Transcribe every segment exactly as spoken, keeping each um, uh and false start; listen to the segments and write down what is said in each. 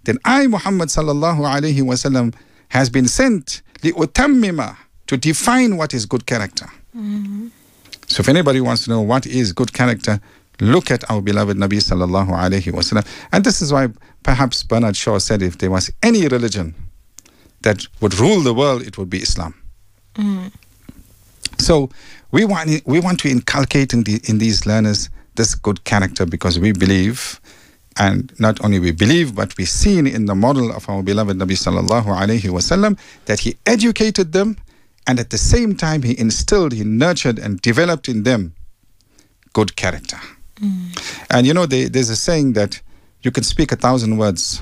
then I, Muhammad sallallahu alayhi wasallam, has been sent li'utammima, to define what is good character. Mm-hmm. So if anybody wants to know what is good character, look at our beloved Nabi sallallahu alayhi wasallam. And this is why perhaps Bernard Shaw said if there was any religion that would rule the world, it would be Islam. Mm. So we want we want to inculcate in the in these learners this good character, because we believe, and not only we believe, but we seen in the model of our beloved Nabi sallallahu alayhi wasallam that he educated them, and at the same time he instilled, he nurtured and developed in them good character. Mm. And you know, they, there's a saying that you can speak a thousand words,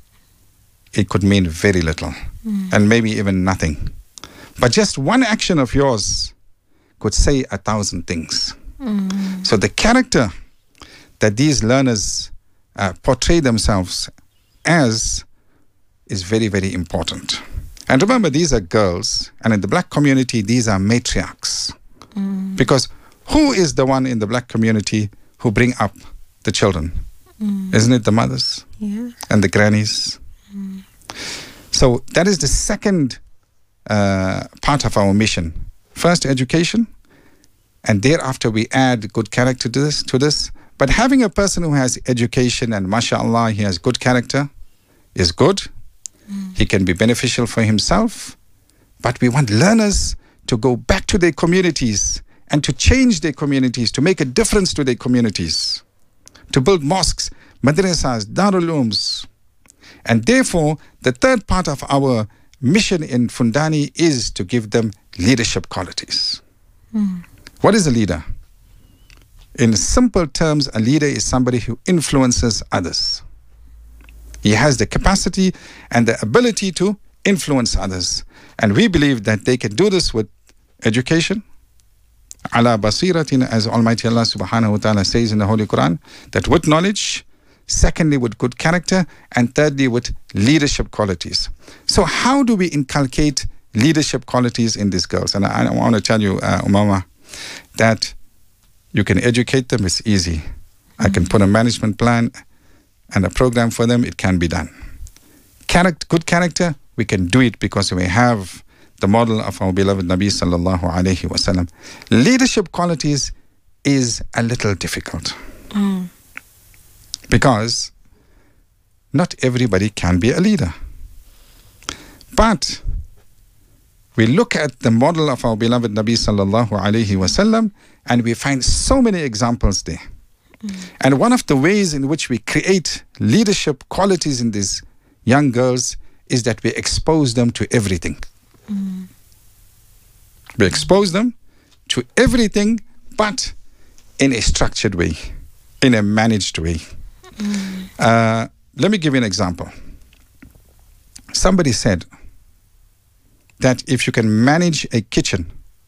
it could mean very little, mm. and maybe even nothing. But just one action of yours could say a thousand things. Mm. So the character that these learners uh, portray themselves as is very, very important. And remember, these are girls, and in the black community, these are matriarchs. Mm. Because who is the one in the black community who bring up the children? Mm. Isn't it the mothers? Yeah. And the grannies? Mm. So that is the second uh, part of our mission. First, education, and thereafter we add good character to this. To this. But having a person who has education and mashallah, he has good character, is good. Mm. He can be beneficial for himself. But we want learners to go back to their communities and to change their communities, to make a difference to their communities, to build mosques, madrasas, darul ulooms. And therefore, the third part of our mission in Fundani is to give them leadership qualities. Mm. What is a leader? In simple terms, a leader is somebody who influences others. He has the capacity and the ability to influence others. And we believe that they can do this with education. Ala basiratin, as Almighty Allah subhanahu wa ta'ala says in the Holy Quran, that with knowledge, secondly with good character, and thirdly with leadership qualities. So how do we inculcate leadership qualities in these girls? And I, I want to tell you, uh, Umama, that you can educate them, it's easy. Mm-hmm. I can put a management plan and a program for them, it can be done. Character, good character, we can do it because we have the model of our beloved Nabi sallallahu alayhi wasallam. Leadership qualities is a little difficult. Mm. Because not everybody can be a leader. But we look at the model of our beloved Nabi sallallahu alayhi wasallam and we find so many examples there. Mm. And one of the ways in which we create leadership qualities in these young girls is that we expose them to everything. Mm. We expose them to everything, but in a structured way, in a managed way. Mm. Uh, let me give you an example. Somebody said that if you can manage a kitchen,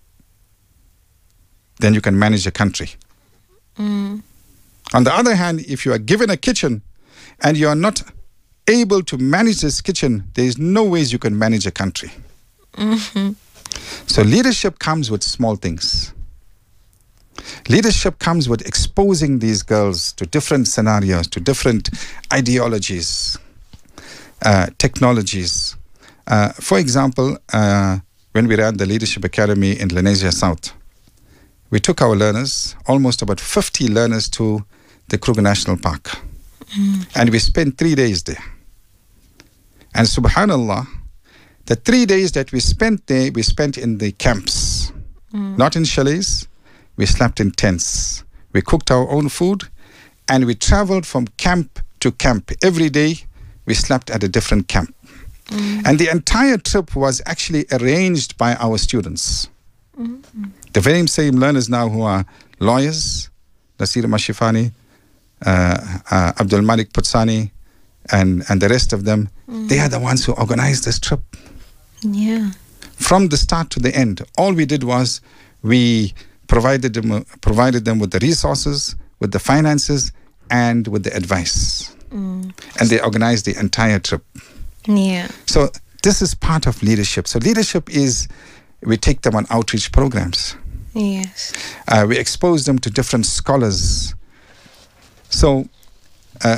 then you can manage a country. Mm. On the other hand, if you are given a kitchen and you are not able to manage this kitchen, there is no ways you can manage a country. Mm-hmm. So leadership comes with small things. Leadership comes with exposing these girls to different scenarios, to different ideologies, uh, technologies. Uh, for example, uh, when we ran the Leadership Academy in Lenasia South, we took our learners, almost about fifty learners, to the Kruger National Park. Mm. And we spent three days there. And subhanallah, the three days that we spent there, we spent in the camps. Mm. Not in chalets, we slept in tents. We cooked our own food and we traveled from camp to camp. Every day, we slept at a different camp. Mm. And the entire trip was actually arranged by our students. Mm-hmm. The very same learners now who are lawyers, Nasir Mashifani, uh, uh, Abdul Malik Putsani, and, and the rest of them, mm. they are the ones who organized this trip. Yeah. From the start to the end, all we did was we provided them, provided them with the resources, with the finances, and with the advice. Mm. And they organized the entire trip. Yeah. So this is part of leadership. So leadership is, we take them on outreach programs. Yes. Uh, we expose them to different scholars. So uh,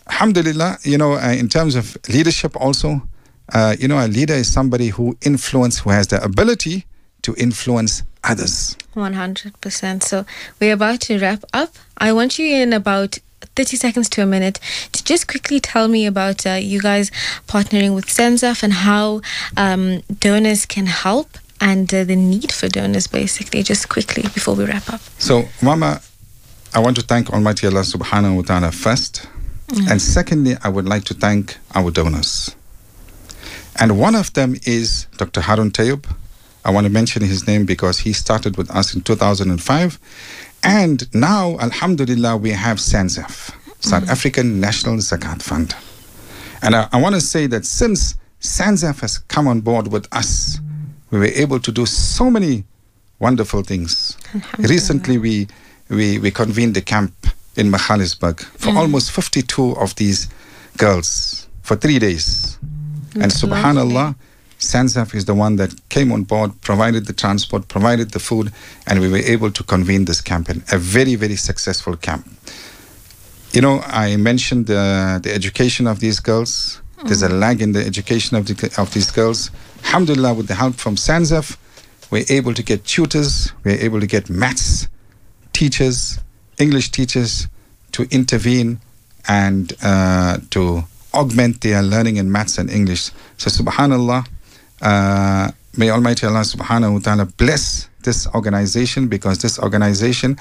alhamdulillah, you know, uh, in terms of leadership also, uh, you know, a leader is somebody who influence, who has the ability to influence others. one hundred percent. So we're about to wrap up. I want you in about thirty seconds to a minute to just quickly tell me about uh, you guys partnering with Senzaf and how um, donors can help and uh, the need for donors, basically, just quickly before we wrap up. So, Mama, I want to thank Almighty Allah subhanahu wa ta'ala first. Mm. And secondly, I would like to thank our donors. And one of them is Doctor Harun Tayyub. I want to mention his name because he started with us in two thousand five. And now, alhamdulillah, we have Senzaf, South mm. African National Zakat Fund. And I, I want to say that since Senzaf has come on board with us, we were able to do so many wonderful things. Recently, we, we, we convened a camp in Magaliesburg for mm. almost fifty-two of these girls for three days. That's and subhanallah, lovely. Senzaf is the one that came on board, provided the transport, provided the food, and we were able to convene this camp, in a very, very successful camp. You know, I mentioned uh, the education of these girls. Mm. There's a lag in the education of, the, of these girls. Alhamdulillah, with the help from Senzaf, we're able to get tutors, we're able to get maths teachers, English teachers to intervene and uh, to augment their learning in maths and English. So subhanallah, uh, may Almighty Allah subhanahu wa ta'ala bless this organization, because this organization,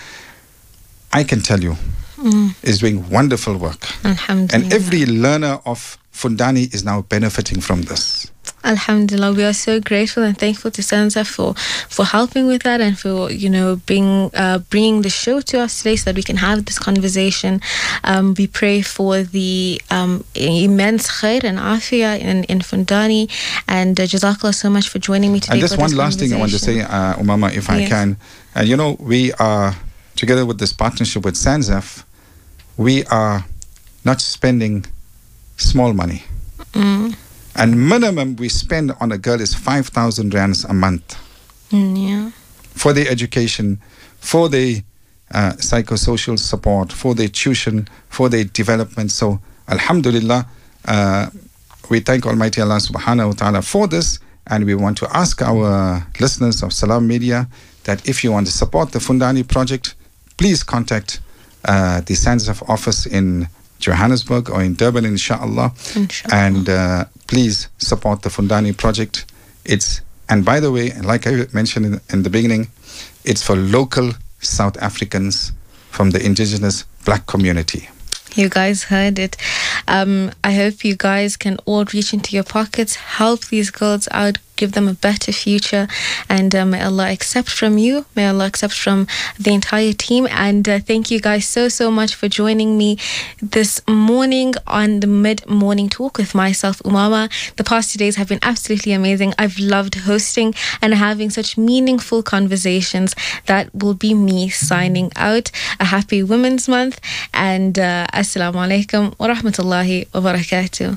I can tell you, mm. is doing wonderful work. Alhamdulillah. And every learner of Fundani is now benefiting from this. Alhamdulillah, we are so grateful and thankful to Senzaf for for helping with that and for, you know, bring, uh, bringing the show to us today so that we can have this conversation. Um, we pray for the um, immense khair and afiyah in, in Fundani, and uh, Jazakallah so much for joining me today. And just for one this last thing I want to say, uh, Umama, if I yes. can. And you know, we are, together with this partnership with Senzaf, we are not spending small money. Mm. And minimum we spend on a girl is five thousand rands a month. Mm, yeah. For their education, for their uh, psychosocial support, for their tuition, for their development. So, alhamdulillah, uh, we thank Almighty Allah subhanahu wa ta'ala for this. And we want to ask our listeners of Salam Media that if you want to support the Fundani project, please contact uh, the Senzaf office in Johannesburg or in Durban, inshallah. Inshallah. And uh, please support the Fundani project. It's, and by the way, like I mentioned in, in the beginning, it's for local South Africans from the indigenous black community. You guys heard it. Um, I hope you guys can all reach into your pockets, help these girls out, give them a better future, and uh, may Allah accept from you, may Allah accept from the entire team. And uh, thank you guys so so much for joining me this morning on the mid-morning talk with myself, Umama. The past two days have been absolutely amazing. I've loved hosting and having such meaningful conversations. That will be me signing out. A happy Women's Month, and uh, assalamu alaikum wa rahmatullahi wa barakatuh.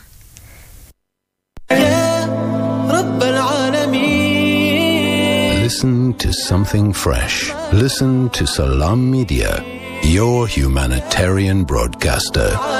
Listen to something fresh. Listen to Salam Media, your humanitarian broadcaster.